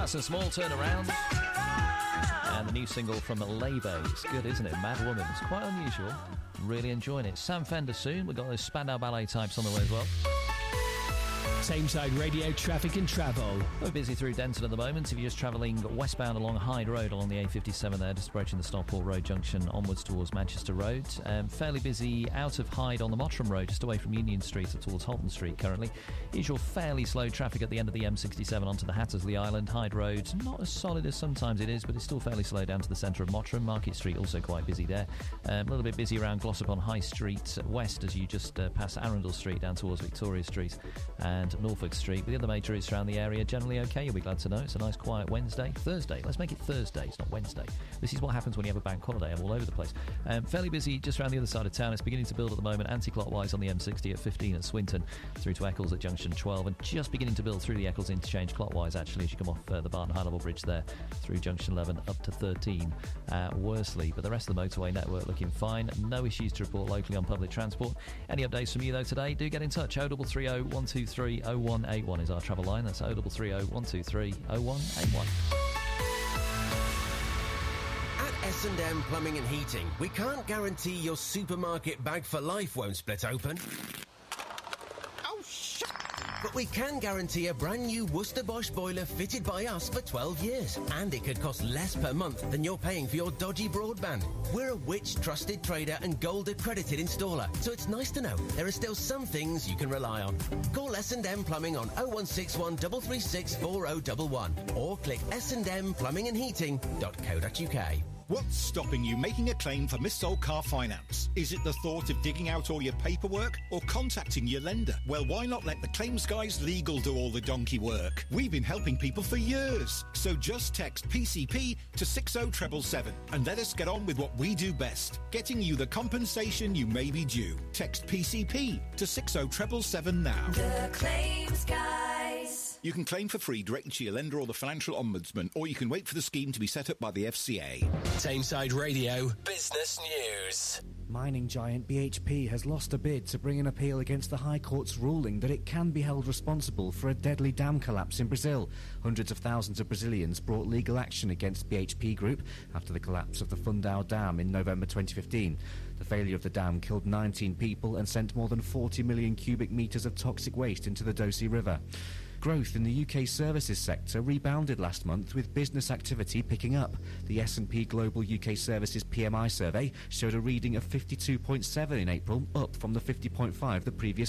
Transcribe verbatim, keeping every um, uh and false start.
That's a small turnaround. And the new single from Labo. It's good, isn't it? Mad Woman. It's quite unusual. Really enjoying it. Sam Fender soon. We've got those Spandau Ballet types on the way as well. Tameside Radio Traffic and Travel. We're busy through Denton at the moment. If you're just travelling westbound along Hyde Road along the A fifty-seven there, just approaching the Stockport Road junction onwards towards Manchester Road. Um, fairly busy out of Hyde on the Mottram Road, just away from Union Street towards Holton Street currently. Usual fairly slow traffic at the end of the M sixty-seven onto the Hattersley Island. Hyde Road, not as solid as sometimes it is, but it's still fairly slow down to the centre of Mottram. Market Street also quite busy there. Um, a little bit busy around Glossop on High Street west as you just uh, pass Arundel Street down towards Victoria Street and Norfolk Street. But the other major routes around the area generally okay, you'll be glad to know. It's a nice quiet Wednesday. Thursday. Let's make it Thursday. It's not Wednesday. This is what happens when you have a bank holiday. I'm all over the place. Um, fairly busy just around the other side of town. It's beginning to build at the moment anti-clockwise on the M sixty at fifteen at Swinton through to Eccles at junction twelve, and just beginning to build through the Eccles interchange clockwise actually as you come off uh, the Barton High Level Bridge there through junction eleven up to thirteen at Worsley. But the rest of the motorway network looking fine. No issues to report locally on public transport. Any updates from you though today, do get in touch. oh three three oh, one two three, oh one eight one is our travel line. That's oh three three oh, one two three, oh one eight one. At S and M Plumbing and Heating, we can't guarantee your supermarket bag for life won't split open. Oh, shit! But we can guarantee a brand new Worcester Bosch boiler fitted by us for twelve years. And it could cost less per month than you're paying for your dodgy broadband. We're a Which trusted trader and gold accredited installer, so it's nice to know there are still some things you can rely on. Call S and M Plumbing on oh one six one, three three six, four oh one one or click s and m plumbing and heating dot co dot u k. What's stopping you making a claim for missold car finance? Is it the thought of digging out all your paperwork or contacting your lender? Well, why not let the Claims Guys Legal do all the donkey work? We've been helping people for years. So just text P C P to six oh seven seven and let us get on with what we do best, getting you the compensation you may be due. Text P C P to six oh seven seven now. The Claims Guys. You can claim for free directly to your lender or the Financial Ombudsman, or you can wait for the scheme to be set up by the F C A. Tameside Radio Business News. Mining giant B H P has lost a bid to bring an appeal against the High Court's ruling that it can be held responsible for a deadly dam collapse in Brazil. Hundreds of thousands of Brazilians brought legal action against B H P Group after the collapse of the Fundão Dam in November twenty fifteen. The failure of the dam killed nineteen people and sent more than forty million cubic metres of toxic waste into the Doce River. Growth in the U K services sector rebounded last month with business activity picking up. The S and P Global U K Services P M I survey showed a reading of fifty-two point seven in April, up from the fifty point five the previous